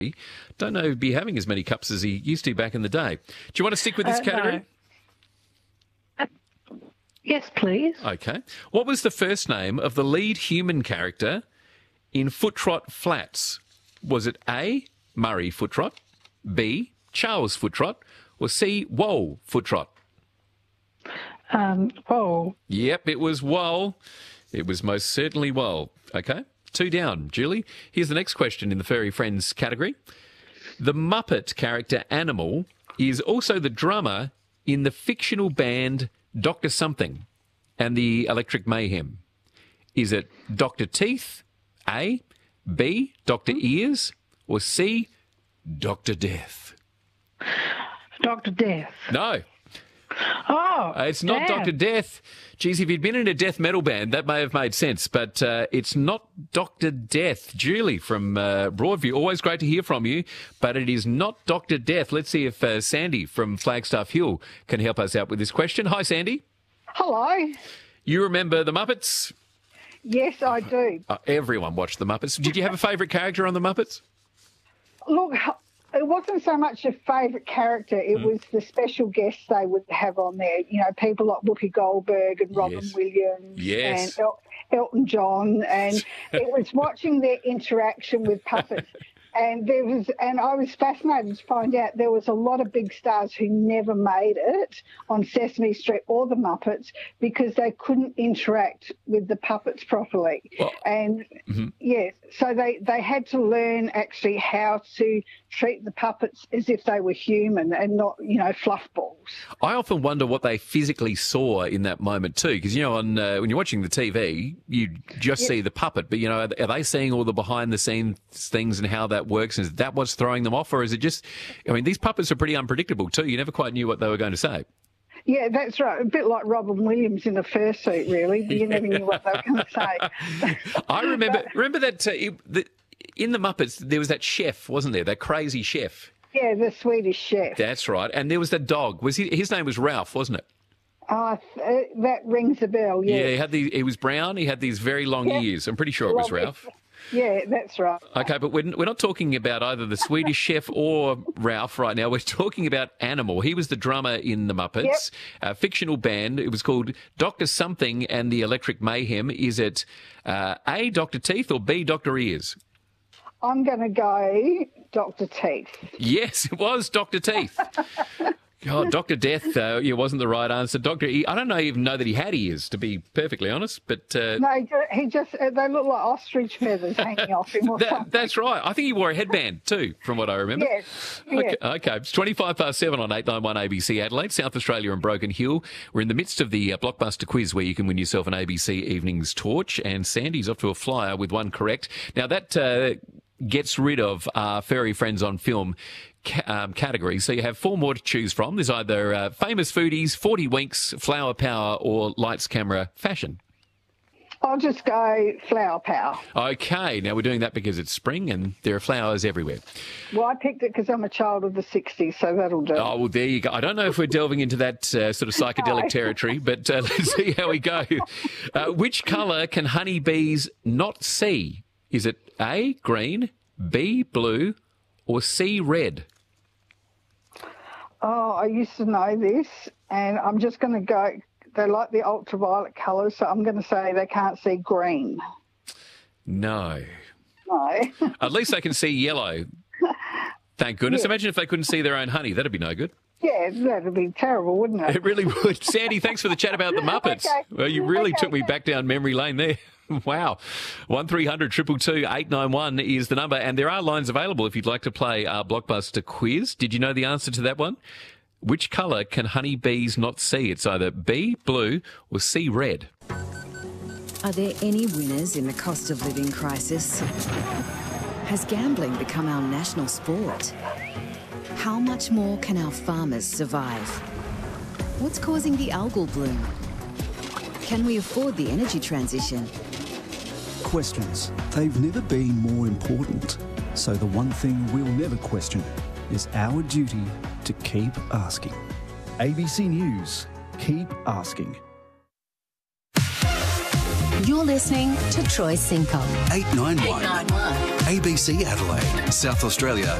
Don't know if he'd be having as many cups as he used to back in the day. Do you want to stick with this category? No. Yes, please. Okay. What was the first name of the lead human character in Foot Trot Flats? Was it A, Murray Foot Trot, B, Charles Foot Trot, or C, Wol Foot Trot? Wol. Yep, it was Wol. It was most certainly Wol. Okay, 2 down. Julie, here's the next question in the Furry Friends category. The Muppet character Animal is also the drummer in the fictional band Dr. Something and the Electric Mayhem. Is it Dr. Teeth, A, B, Dr. Ears, or C, Dr. Death? Dr. Death. No. Oh, it's not damn. Dr. Death. Geez, if you'd been in a death metal band, that may have made sense, but it's not Dr. Death. Julie from Broadview, always great to hear from you, but it is not Dr. Death. Let's see if Sandy from Flagstaff Hill can help us out with this question. Hi, Sandy. Hello. You remember the Muppets? Yes, I do. Everyone watched the Muppets. Did you have a favourite character on the Muppets? Look, it wasn't so much a favourite character. It was the special guests they would have on there. You know, people like Whoopi Goldberg and Robin Williams Yes. and Elton John. And it was watching their interaction with puppets. And I was fascinated to find out there was a lot of big stars who never made it on Sesame Street or the Muppets because they couldn't interact with the puppets properly. Well, and yes, so they had to learn actually how to treat the puppets as if they were human and not, you know, fluff balls. I often wonder what they physically saw in that moment too, because, you know, on when you're watching the TV, you just see the puppet, but, you know, are they seeing all the behind-the-scenes things and how that works? Is that what's throwing them off, or is it just, I mean, these puppets are pretty unpredictable too. You never quite knew what they were going to say. Yeah, that's right. A bit like Robin Williams in the fursuit, really. You never knew what they were going to say. I remember that in the Muppets there was that chef, wasn't there? That crazy chef. Yeah, the Swedish chef. That's right. And there was that dog. His name was Ralph, wasn't it? That rings a bell. Yeah. Yeah, he was brown. He had these very long ears. I'm pretty sure it was Ralph. Yeah, that's right. Okay, but we're not talking about either the Swedish chef or Ralph right now. We're talking about Animal. He was the drummer in the Muppets, a fictional band. It was called Dr. Something and the Electric Mayhem. Is it A, Dr. Teeth, or B, Dr. Ears? I'm going to go Dr. Teeth. Yes, it was Dr. Teeth. God, Dr. Death, wasn't the right answer. Dr. E, I don't even know that he had ears, to be perfectly honest. But no, they look like ostrich feathers hanging off him or something. That's right. I think he wore a headband too, from what I remember. Yes. Okay. It's 7:25 on 891 ABC Adelaide, South Australia and Broken Hill. We're in the midst of the Blockbuster quiz where you can win yourself an ABC Evenings torch, and Sandy's off to a flyer with one correct. Now, that gets rid of our Furry Friends on Film category. So you have 4 more to choose from. There's either Famous Foodies, 40 Winks, Flower Power, or Lights, Camera, Fashion. I'll just go Flower Power. Okay, now we're doing that because it's spring and there are flowers everywhere. Well, I picked it because I'm a child of the 60s, so that'll do. Oh, well, there you go. I don't know if we're delving into that sort of psychedelic territory, but let's see how we go. Which colour can honeybees not see? Is it A, green, B, blue, or C, red? Oh, I used to know this, and I'm just going to go, they like the ultraviolet colours, so I'm going to say they can't see green. No. No. At least they can see yellow. Thank goodness. Yeah. Imagine if they couldn't see their own honey. That'd be no good. Yeah, that'd be terrible, wouldn't it? It really would. Sandy, thanks for the chat about the Muppets. Okay. Well, you really took me back down memory lane there. Wow. 1300 222 891 is the number, and there are lines available if you'd like to play our Blockbuster quiz. Did you know the answer to that one? Which colour can honeybees not see? It's either B, blue, or C, red. Are there any winners in the cost of living crisis? Has gambling become our national sport? How much more can our farmers survive? What's causing the algal bloom? Can we afford the energy transition? Questions. They've never been more important. So the one thing we'll never question is our duty to keep asking. ABC News. Keep asking. You're listening to Troy Sinkoff. 891. ABC Adelaide, South Australia.